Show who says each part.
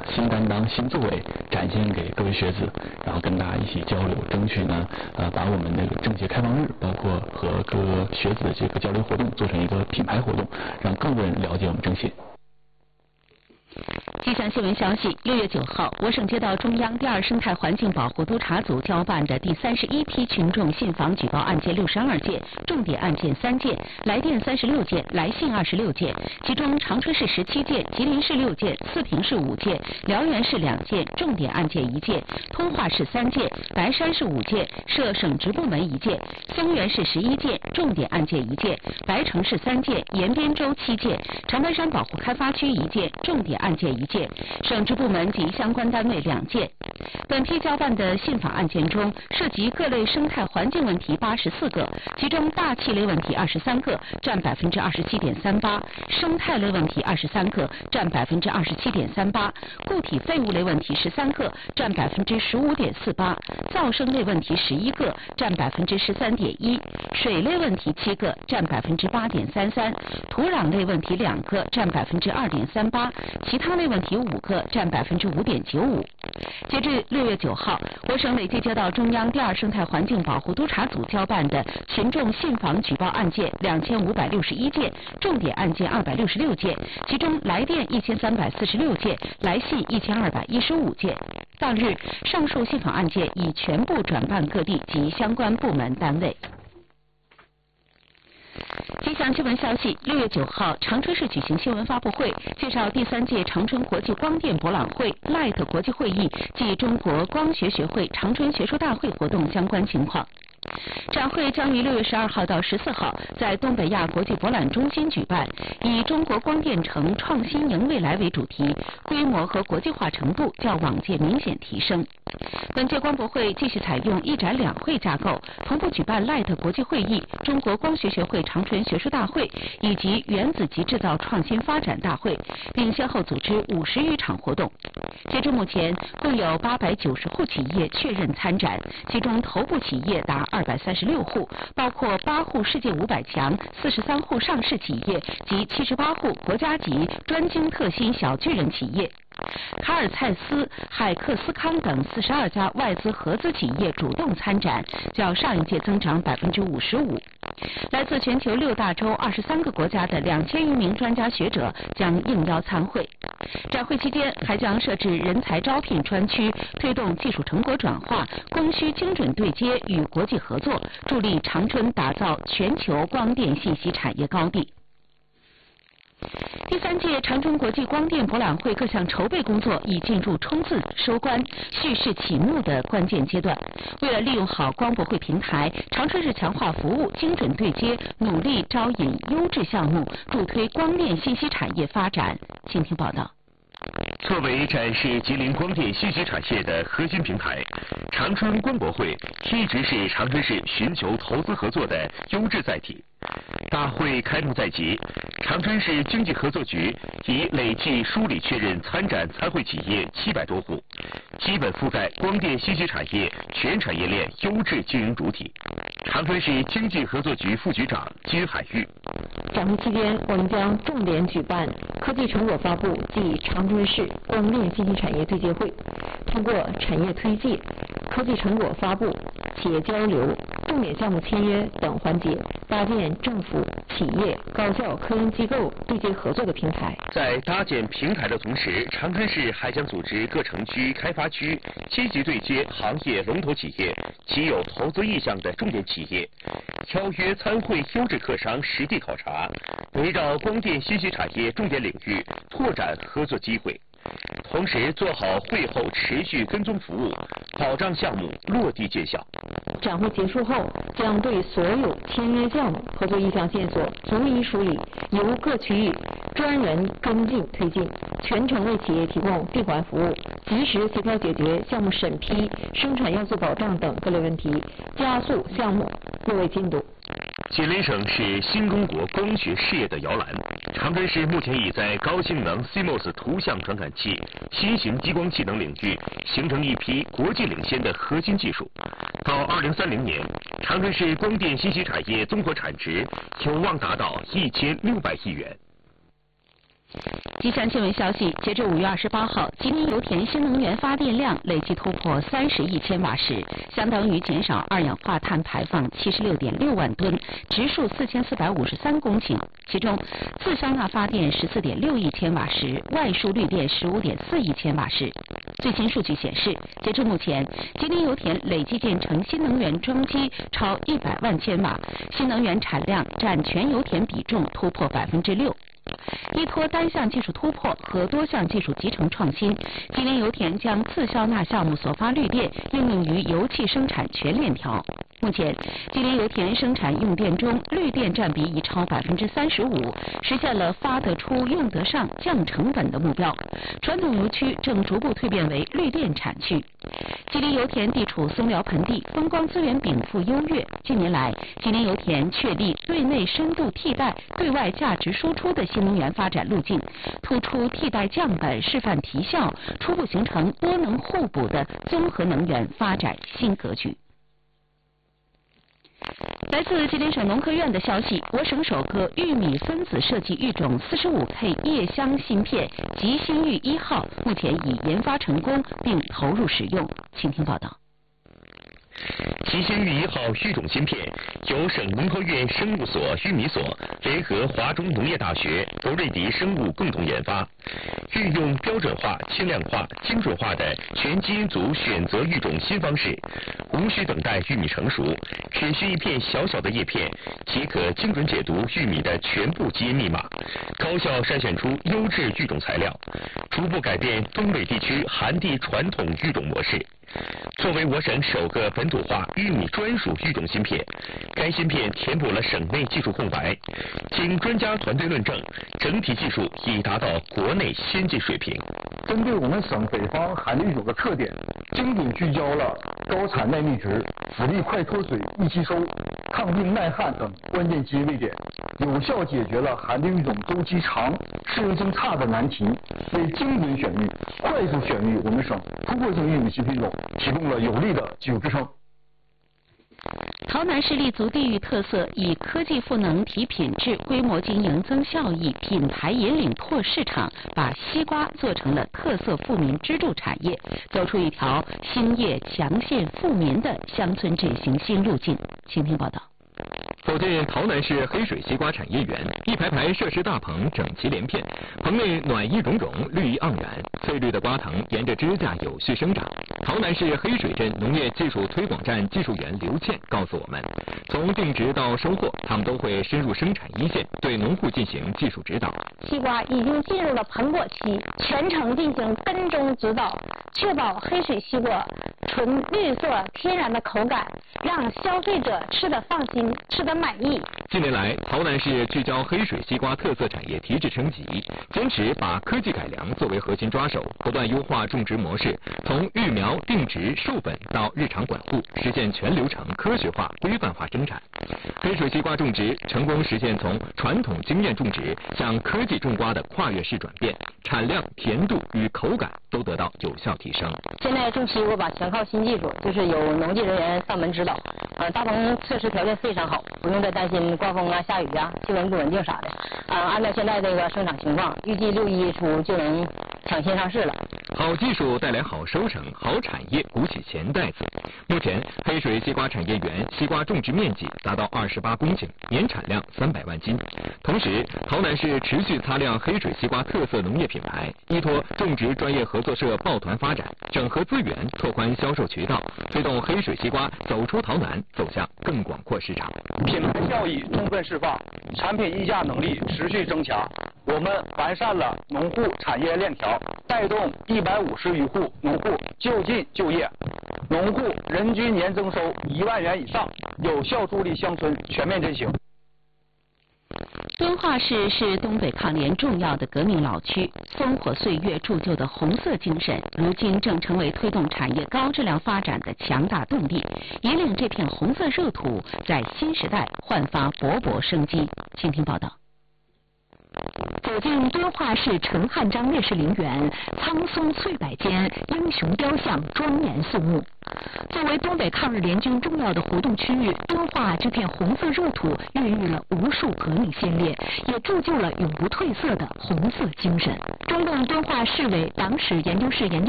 Speaker 1: 新担当、新作为展现给各位学子，然后跟大家一起交流，争取呢把我们那个政协开放日，包括和各个学子的这个交流活动做成一个品牌活动，让更多人了解我们政协。
Speaker 2: 气象新闻消息，6月9号，我省接到中央第2生态环境保护督察组交办的第31批群众信访举报案件62件，重点案件3件，来电36件，来信26件，其中长春市17件，吉林市6件，四平市5件，辽源市2件，重点案件1件，通化市3件，白山市5件，涉省直部门1件，襄源市11件，重点案件1件，白城市3件，延边州7件，长白山保护开发区1件，重点案件1件，省直部门及相关单位2件。本批交办的信访案件中，涉及各类生态环境问题84个，其中大气类问题23个，占27.38%，生态类问题23个，占27.38%，固体废物类问题13个，占15.48%，噪声类问题11个，占13.1%，水类问题7个，占8.33%，土壤类问题2个，占2.38%，其他类问题5个，占5.95%。截至6月9号，我省累计接到中央第2生态环境保护督察组交办的群众信访举报案件2561件，重点案件266件，其中来电1346件，来信1215件。当日，上述信访案件已全部转办各地及相关部门单位。气象新闻消息，6月9号，长春市举行新闻发布会，介绍第3届长春国际光电博览会 LIGHT 国际会议暨中国光学学会长春学术大会活动相关情况。展会将于6月12号到14号在东北亚国际博览中心举办，以中国光电城创新迎未来为主题，规模和国际化程度较往届明显提升。本届光博会继续采用一展两会架构，同步举办 LIGHT 国际会议、中国光学学会长春学术大会以及原子级制造创新发展大会，并先后组织50余场活动。截至目前，共有890户企业确认参展，其中头部企业达236户，包括8户世界500强、43户上市企业及78户国家级专精特新小巨人企业。卡尔蔡司、海克斯康等42家外资合资企业主动参展，较上一届增长55%。来自全球6大洲23个国家的2000余名专家学者将应邀参会。展会期间还将设置人才招聘专区，推动技术成果转化、供需精准对接与国际合作，助力长春打造全球光电信息产业高地。第3届长春国际光电博览会各项筹备工作已进入冲刺收官、蓄势启幕的关键阶段。为了利用好光博会平台，长春市强化服务、精准对接，努力招引优质项目，助推光电信息产业发展。请听报道。
Speaker 3: 作为展示吉林光电信息产业的核心平台，长春光博会一直是长春市寻求投资合作的优质载体。大会开幕在即，长春市经济合作局已累计梳理确认参展参会企业700多户，基本覆盖光电信息产业全产业链优质经营主体。长春市经济合作局副局长金海玉：
Speaker 4: 展会期间，我们将重点举办科技成果发布暨长春市光电信息产业对接会，通过产业推介、科技成果发布、企业交流、重点项目签约等环节，搭建政府、企业、高校、科研机构对接合作的平台。
Speaker 3: 在搭建平台的同时，长春市还将组织各城区、开发区积极对接行业龙头企业及有投资意向的重点企业，邀约参会优质客商实地考察，围绕光电信息产业重点领域拓展合作机会。同时做好会后持续跟踪服务，保障项目落地见效。
Speaker 4: 展会结束后，将对所有签约项目合作意向线索逐一梳理，由各区域专人跟进推进，全程为企业提供闭环服务，及时协调解决项目审批、生产要素保障等各类问题，加速项目落位进度。
Speaker 3: 吉林省是新中国光学事业的摇篮，长春市目前已在高性能 CMOS 图像传感器、新型激光器等领域形成一批国际领先的核心技术。到2030年，长春市光电信息产业综合产值有望达到1600亿元。
Speaker 2: 吉祥新闻消息，截至5月28号，吉林油田新能源发电量累计突破30亿千瓦时，相当于减少二氧化碳排放76.6万吨，植树4453公顷。其中，自消纳发电14.6亿千瓦时，外输绿电15.4亿千瓦时。最新数据显示，截至目前，吉林油田累计建成新能源装机超100万千瓦，新能源产量占全油田比重突破6%。依托单项技术突破和多项技术集成创新，吉林油田将自消纳项目所发绿电应用于油气生产全链条。目前，吉林油田生产用电中绿电占比已超35%，实现了发得出、用得上、降成本的目标。传统油区正逐步蜕变为绿电产区。吉林油田地处松辽盆地，风光资源禀赋优越。近年来，吉林油田确立对内深度替代、对外价值输出的新能源发展路径，突出替代降本、示范提效，初步形成多能互补的综合能源发展新格局。来自吉林省农科院的消息，我省首个玉米分子设计育种45K 叶香芯片吉星育1号目前已研发成功并投入使用。请听报道。
Speaker 3: 吉星育1号育种芯片由省农科院生物所、玉米所联合华中农业大学、佛瑞迪生物共同研发，运用标准化、轻量化、精准化的全基因组选择育种新方式，无需等待玉米成熟，只需一片小小的叶片即可精准解读玉米的全部基因密码，高效筛选出优质育种材料，逐步改变东北地区寒地传统育种模式。作为我省首个本土化玉米专属育种芯片，该芯片填补了省内技术空白，经专家团队论证，整体技术已达到国内先进水平。
Speaker 5: 针对我们省北方寒地育种的特点，精准聚焦了高产耐密植、籽粒快脱水、易吸收、抗病耐旱等关键基因位点，有效解决了寒地育种周期长、适应性差的难题，为精准选育、快速选育我们省突破性玉米新品种提供了有力的技术支撑。
Speaker 2: 洮南市立足地域特色，以科技赋能提品质、规模经营增效益、品牌引领拓市场，把西瓜做成了特色富民支柱产业，走出一条兴业强县富民的乡村振兴新路径。请听报道。
Speaker 6: 走进洮南市黑水西瓜产业园，一排排设施大棚整齐连片，棚内暖意融融，绿意盎然，翠绿的瓜藤沿着支架有序生长。洮南市黑水镇农业技术推广站技术员刘倩告诉我们，从定植到收获，他们都会深入生产一线，对农户进行技术指导。
Speaker 7: 西瓜已经进入了盆果期，全程进行跟踪指导，确保黑水西瓜纯绿色天然的口感，让消费者吃得放心，吃得满意。
Speaker 6: 近年来，洮南市聚焦黑水西瓜特色产业提质升级，坚持把科技改良作为核心抓手，不断优化种植模式，从育苗、定植、授粉到日常管护，实现全流程科学化、规范化生产。黑水西瓜种植成功实现从传统经验种植向科技种瓜的跨越式转变，产量、甜度与口感都得到有效提升。
Speaker 7: 现在种西瓜全靠新技术，就是有农技人员上门指导，大棚测试条件非常好，不用再担心刮风啊、下雨啊、气温不稳定啥的。按照现在这个生产情况，预计6月1日初就能抢先上市了。
Speaker 6: 好技术带来好收成，好产业鼓起钱袋子。目前，黑水西瓜产业园西瓜种植面积达到28公顷，年产量300万斤。同时，洮南市持续擦亮黑水西瓜特色农业品牌，依托种植专业合作社抱团发展，整合资源，拓宽销售渠道，推动黑水西瓜走出洮南，走向更广阔市场。
Speaker 5: 品牌效益充分释放，产品溢价能力持续增强。我们完善了农户产业链条，带动150余户农户就近就业，农户人均年增收1万元以上，有效助力乡村全面振兴。
Speaker 2: 敦化市是东北抗联重要的革命老区，烽火岁月铸就的红色精神，如今正成为推动产业高质量发展的强大动力，引领这片红色热土在新时代焕发勃勃生机。请听报道。 走进敦化市陈汉章烈士陵园，苍松翠柏间，英雄雕像庄严肃穆。作为东北抗日联军重要的活动区域，敦化这片红色热土孕育了无数革命先烈，也铸就了永不褪色的红色精神。中共敦化市委党史研究室研究